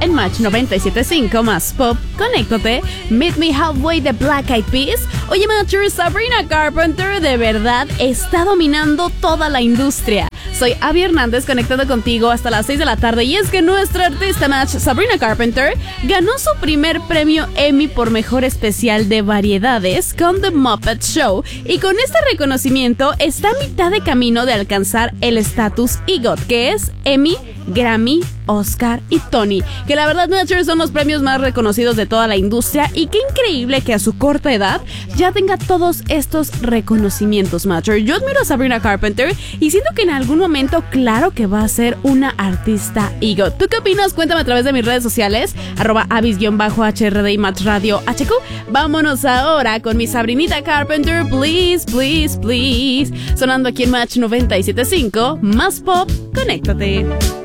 en Match 97.5 más pop. Conéctate. Meet Me Halfway de Black Eyed Peas. Oye, Matcher, Sabrina Carpenter de verdad está dominando toda la industria. Soy Abby Hernández, conectado contigo hasta las 6 de la tarde. Y es que nuestra artista Match, Sabrina Carpenter, ganó su primer premio Emmy por mejor especial de variedades con The Muppet Show. Y con este reconocimiento está a mitad de camino de alcanzar el estatus EGOT, que es Emmy, Grammy, Oscar y Tony, que la verdad, Matcher, son los premios más reconocidos de toda la industria. Y qué increíble que a su corta edad ya tenga todos estos reconocimientos, Matcher. Yo admiro a Sabrina Carpenter y siento que en algún momento, claro que va a ser una artista EGOT. ¿Tú qué opinas? Cuéntame a través de mis redes sociales, @avis_HRD y Match Radio HQ. Vámonos ahora con mi Sabrinita Carpenter, Please, Please, Please, sonando aquí en Match 97.5, más pop. Conéctate.